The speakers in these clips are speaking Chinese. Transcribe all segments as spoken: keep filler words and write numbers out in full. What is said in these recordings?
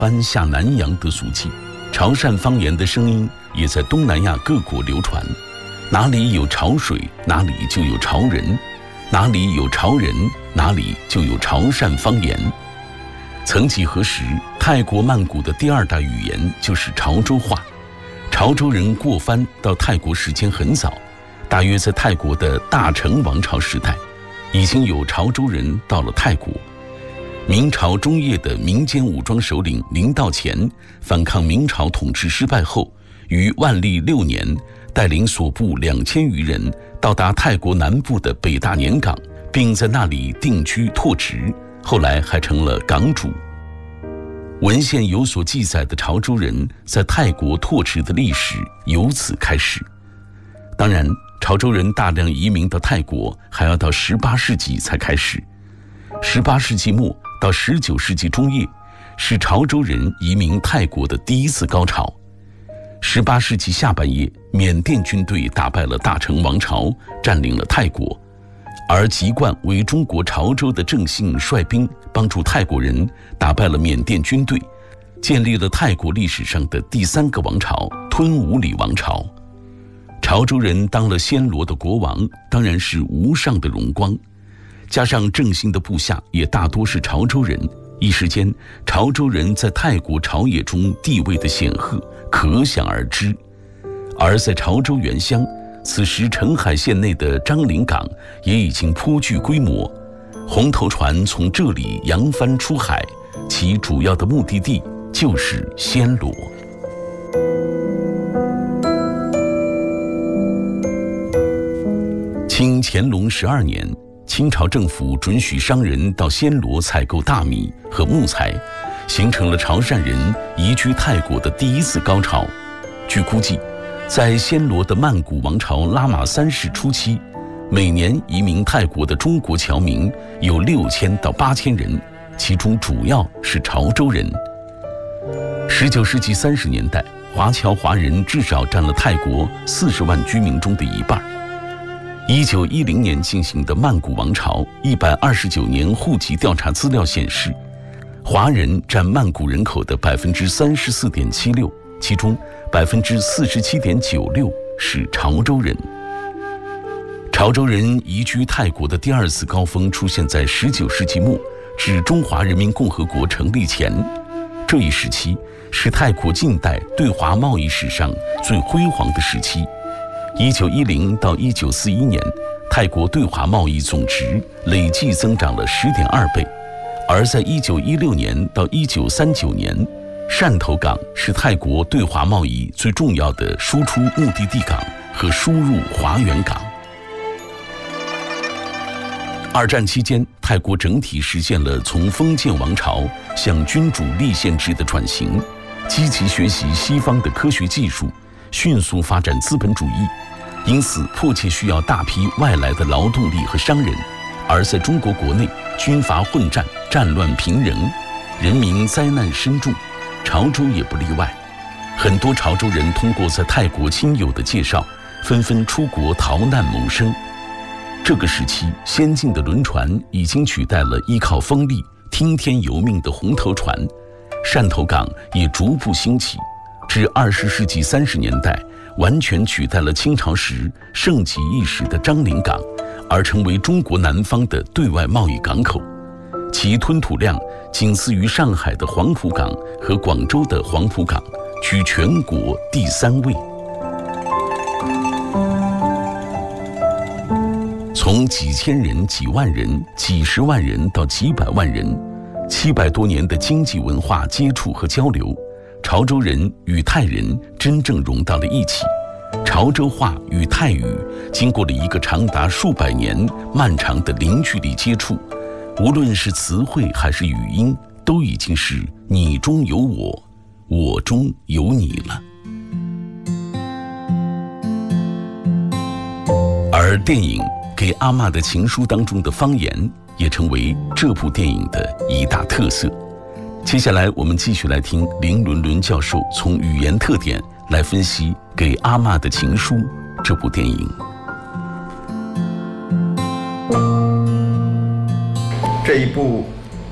搬下南洋的俗气，潮汕方言的声音也在东南亚各国流传。哪里有潮水，哪里就有潮人；哪里有潮人，哪里就有潮汕方言。曾几何时，泰国曼谷的第二大语言就是潮州话。潮州人过番到泰国时间很早，大约在泰国的大成王朝时代，已经有潮州人到了泰国。明朝中叶的民间武装首领林道乾反抗明朝统治失败后，于万历六年带领所部两千余人到达泰国南部的北大年港，并在那里定居拓殖，后来还成了港主。文献有所记载的潮州人在泰国拓殖的历史由此开始。当然，潮州人大量移民到泰国还要到十八世纪才开始。十八世纪末到十九世纪中叶，是潮州人移民泰国的第一次高潮。十八世纪下半叶，缅甸军队打败了大成王朝，占领了泰国，而籍贯为中国潮州的郑信率兵帮助泰国人打败了缅甸军队，建立了泰国历史上的第三个王朝——吞武里王朝。潮州人当了暹罗的国王，当然是无上的荣光。加上郑信的部下也大多是潮州人，一时间潮州人在泰国朝野中地位的显赫可想而知。而在潮州原乡，此时澄海县内的樟林港也已经颇具规模，红头船从这里扬帆出海，其主要的目的地就是暹罗。清乾隆十二年，清朝政府准许商人到暹罗采购大米和木材，形成了潮汕人移居泰国的第一次高潮。据估计，在暹罗的曼谷王朝拉玛三世初期，每年移民泰国的中国侨民有六千到八千人，其中主要是潮州人。十九世纪三十年代，华侨华人至少占了泰国四十万居民中的一半。一九一零年进行的曼谷王朝一百二十九年户籍调查资料显示，华人占曼谷人口的百分之三十四点七六，其中百分之四十七点九六是潮州人。潮州人移居泰国的第二次高峰出现在十九世纪末至中华人民共和国成立前，这一时期是泰国近代对华贸易史上最辉煌的时期。一九一零到一九四一年，泰国对华贸易总值累计增长了十点二倍，而在一九一六年到一九三九年，汕头港是泰国对华贸易最重要的输出目的地港和输入华元港。二战期间，泰国整体实现了从封建王朝向君主立宪制的转型，积极学习西方的科学技术，迅速发展资本主义，因此迫切需要大批外来的劳动力和商人。而在中国国内，军阀混战，战乱频仍，人民灾难深重，潮州也不例外。很多潮州人通过在泰国亲友的介绍，纷纷出国逃难谋生。这个时期，先进的轮船已经取代了依靠风力听天由命的红头船，汕头港也逐步兴起，至二十世纪三十年代，完全取代了清朝时盛极一时的樟林港，而成为中国南方的对外贸易港口。其吞吐量仅次于上海的黄埔港和广州的黄埔港，居全国第三位。从几千人、几万人、几十万人到几百万人，七百多年的经济文化接触和交流，潮州人与泰人真正融到了一起。潮州话与泰语经过了一个长达数百年漫长的零距离接触，无论是词汇还是语音，都已经是你中有我，我中有你了。而电影《给阿嬷的情书》当中的方言也成为这部电影的一大特色。接下来我们继续来听林伦伦教授从语言特点来分析《给阿嬷的情书》这部电影。 这一部《给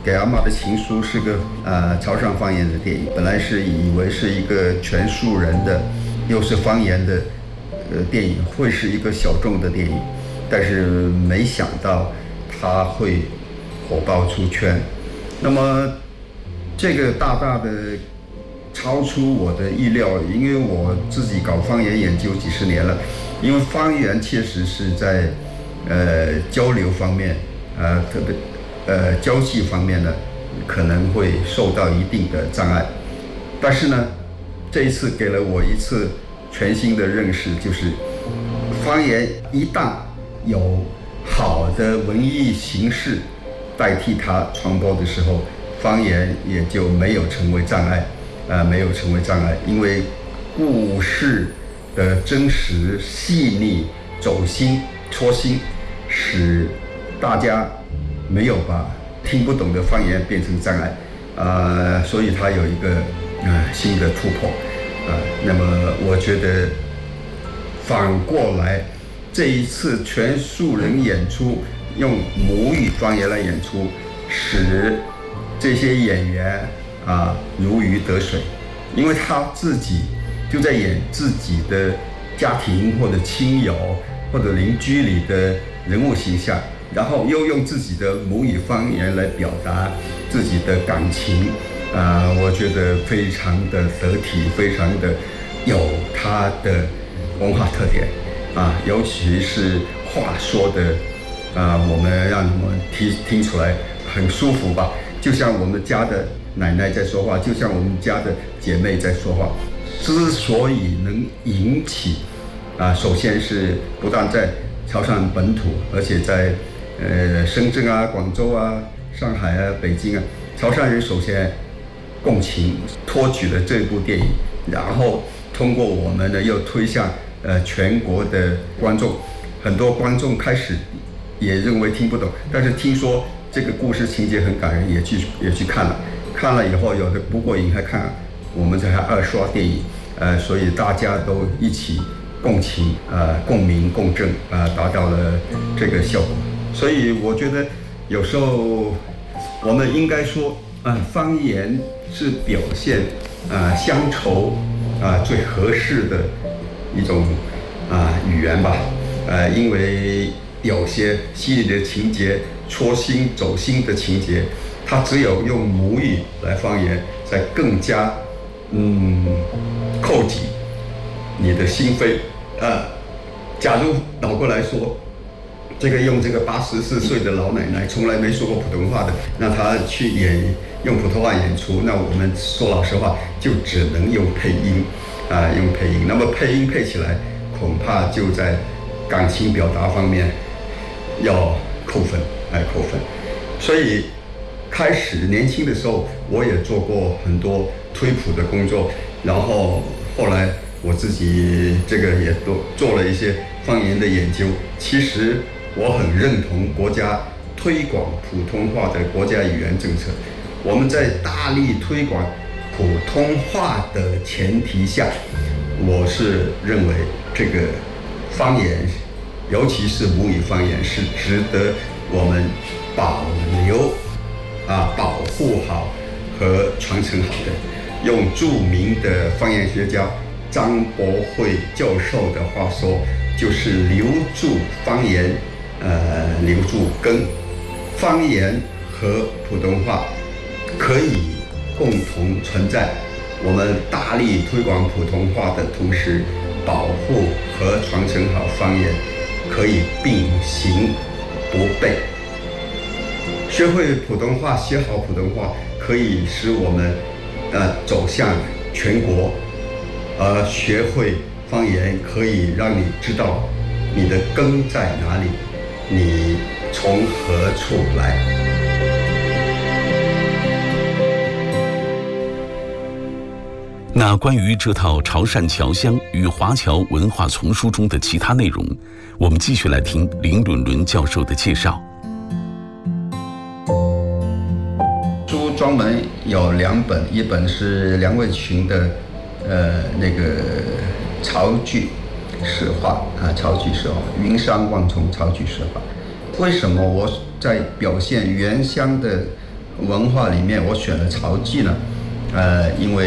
给阿嬷的情书是个呃潮汕方言的电影，本来是以为是一个全素人的，又是方言的呃电影，会是一个小众的电影，但是没想到它会火爆出圈。那么这个大大的超出我的意料，因为我自己搞方言研究几十年了，因为方言确实是在呃交流方面，呃特别呃交际方面呢，可能会受到一定的障碍。但是呢，这一次给了我一次全新的认识，就是方言一旦有好的文艺形式代替它传播的时候，方言也就没有成为障碍。呃，没有成为障碍，因为故事的真实、细腻、走心、戳心，使大家没有把听不懂的方言变成障碍，呃，所以它有一个呃新的突破，啊、呃，那么我觉得反过来，这一次全素人演出用母语方言来演出，使这些演员。啊，如鱼得水，因为他自己就在演自己的家庭或者亲友或者邻居里的人物形象，然后又用自己的母语方言来表达自己的感情，啊、呃，我觉得非常的得体，非常的有他的文化特点啊，尤其是话说的啊、呃，我们让我们听听出来很舒服吧，就像我们家的。奶奶在说话，就像我们家的姐妹在说话。之所以能引起啊，首先是不但在潮汕本土，而且在呃深圳啊、广州啊、上海啊、北京啊，潮汕人首先共情，托举了这部电影，然后通过我们呢又推向呃全国的观众，很多观众开始也认为听不懂，但是听说这个故事情节很感人，也去也去看了。看了以后，有的不过瘾还看，我们才还二刷电影，呃，所以大家都一起共情，呃，共鸣共振，啊、呃，达到了这个效果。所以我觉得有时候我们应该说，啊、呃，方言是表现啊、呃、乡愁啊、呃、最合适的一种啊、呃、语言吧，呃，因为有些细腻的情节、戳心走心的情节。它只有用母语来方言，才更加嗯扣紧你的心扉。呃，假如倒过来说，这个用这个八十四岁的老奶奶从来没说过普通话的，那她去演用普通话演出，那我们说老实话，就只能用配音啊、呃，用配音。那么配音配起来，恐怕就在感情表达方面要扣分，哎，扣分。所以。开始年轻的时候，我也做过很多推普的工作，然后后来我自己这个也都做了一些方言的研究。其实我很认同国家推广普通话的国家语言政策。我们在大力推广普通话的前提下，我是认为这个方言，尤其是母语方言，是值得我们保留。啊，保护好和传承好的。用著名的方言学家张博慧教授的话说，就是留住方言，呃，留住根。方言和普通话可以共同存在。我们大力推广普通话的同时，保护和传承好方言，可以并行不悖。学会普通话，学好普通话，可以使我们呃走向全国。而学会方言，可以让你知道你的根在哪里，你从何处来。 那关于这套潮汕侨乡与华侨文化丛书中的其他内容，我们继续来听林伦伦教授的介绍。 书专门有两本，一本是梁卫群的呃那个潮剧史话啊，潮剧史话，云山万重潮剧史话。为什么我在表现原乡的文化里面，我选了曹记呢，呃，因为